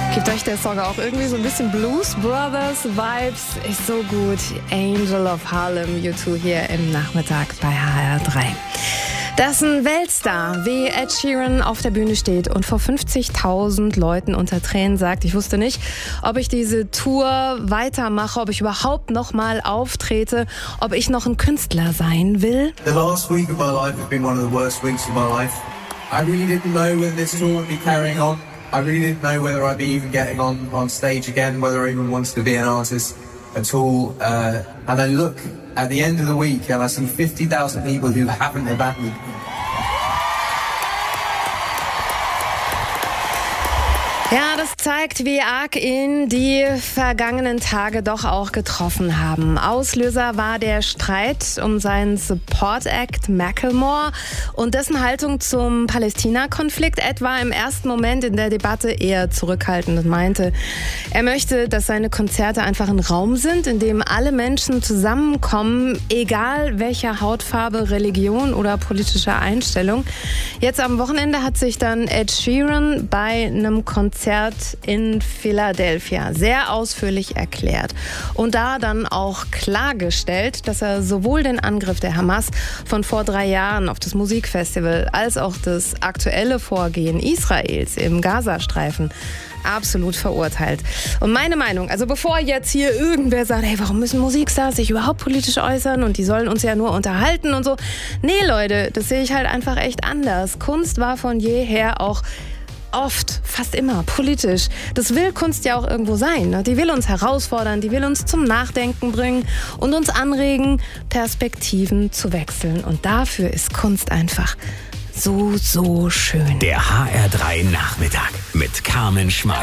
Gibt euch der Song auch irgendwie so ein bisschen Blues Brothers Vibes? Ist so gut. Angel of Harlem, U2 hier im Nachmittag bei HR3. Dass ein Weltstar wie Ed Sheeran auf der Bühne steht und vor 50.000 Leuten unter Tränen sagt, ich wusste nicht, ob ich diese Tour weitermache, ob ich überhaupt noch mal auftrete, ob ich noch ein Künstler sein will. The last week of my life has been one of the worst weeks of my life. I really didn't know whether this tour would be carrying on. I really didn't know whether I'd be even getting on stage again, whether I even wanted to be an artist at all. And I look at the end of the week and I see 50,000 people who haven't abandoned me. Ja, das zeigt, wie arg ihn die vergangenen Tage doch auch getroffen haben. Auslöser war der Streit um seinen Support-Act Macklemore und dessen Haltung zum Palästina-Konflikt. Ed war im ersten Moment in der Debatte eher zurückhaltend und meinte, er möchte, dass seine Konzerte einfach ein Raum sind, in dem alle Menschen zusammenkommen, egal welcher Hautfarbe, Religion oder politischer Einstellung. Jetzt am Wochenende hat sich dann Ed Sheeran bei einem Konzert in Philadelphia sehr ausführlich erklärt und da dann auch klargestellt, dass er sowohl den Angriff der Hamas von vor 3 Jahren auf das Musikfestival als auch das aktuelle Vorgehen Israels im Gazastreifen absolut verurteilt. Und meine Meinung, also bevor jetzt hier irgendwer sagt, hey, warum müssen Musikstars sich überhaupt politisch äußern und die sollen uns ja nur unterhalten und so. Nee, Leute, das sehe ich halt einfach echt anders. Kunst war von jeher auch oft, fast immer, politisch. Das will Kunst ja auch irgendwo sein. Ne? Die will uns herausfordern, die will uns zum Nachdenken bringen und uns anregen, Perspektiven zu wechseln. Und dafür ist Kunst einfach so schön. Der HR3 Nachmittag mit Carmen Schmal.